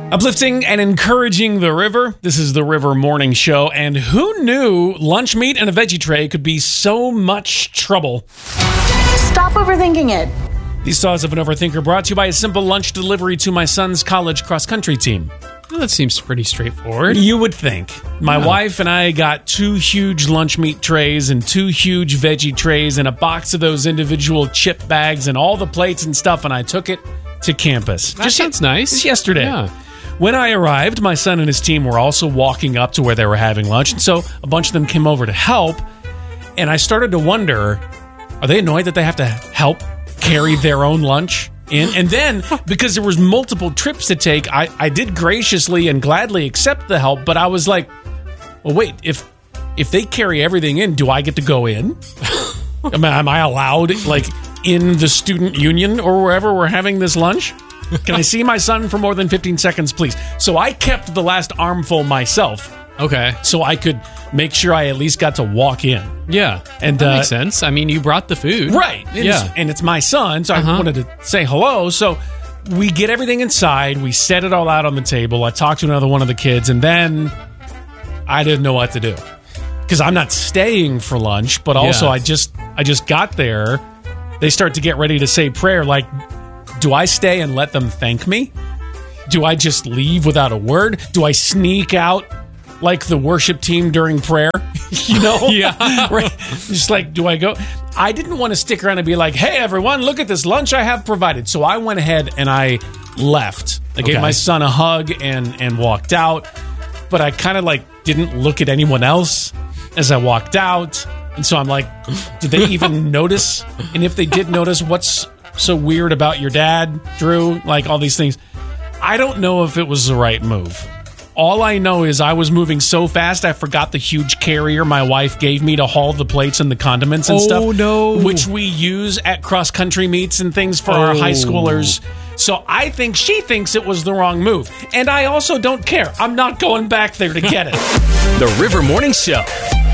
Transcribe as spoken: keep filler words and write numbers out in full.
Uplifting and encouraging the river. This is the River Morning Show. And who knew lunch meat and a veggie tray could be so much trouble? Stop overthinking it. These Thoughts of an Overthinker brought to you by a simple lunch delivery to my son's college cross-country team. Well, that seems pretty straightforward. You would think. My Yeah. wife and I got two huge lunch meat trays and two huge veggie trays and a box of those individual chip bags and all the plates and stuff, and I took it to campus. That sounds nice. Just yesterday. Yeah. When I arrived, my son and his team were also walking up to where they were having lunch, and so a bunch of them came over to help, and I started to wonder, are they annoyed that they have to help carry their own lunch in? And then, because there was multiple trips to take, I, I did graciously and gladly accept the help, but I was like, well, wait, if if they carry everything in, do I get to go in? am, I, am I allowed, like, in the student union or wherever we're having this lunch? Can I see my son for more than fifteen seconds, please? So I kept the last armful myself. Okay. So I could make sure I at least got to walk in. Yeah. And that uh, makes sense. I mean, you brought the food. Right. And Yeah. It's, and it's my son, so Uh-huh. I wanted to say hello. So we get everything inside. We set it all out on the table. I talked to another one of the kids, and then I didn't know what to do. Because I'm not staying for lunch, but also Yeah. I just I just got there. They start to get ready to say prayer. Like, do I stay and let them thank me? Do I just leave without a word? Do I sneak out like the worship team during prayer? You know? Yeah. Right? Just like, do I go? I didn't want to stick around and be like, hey, everyone, look at this lunch I have provided. So I went ahead and I left. I gave Okay. my son a hug and, and walked out. But I kind of like didn't look at anyone else as I walked out. And so I'm like, did they even notice? And if they did notice, what's so weird about your dad, Drew? Like all these things. I don't know if it was the right move. All I know is I was moving so fast, I forgot the huge carrier my wife gave me to haul the plates and the condiments and Oh, stuff. no. Which we use at cross-country meets and things for our Oh. high schoolers. So I think she thinks it was the wrong move. And I also don't care. I'm not going back there to get it. The River Morning Show.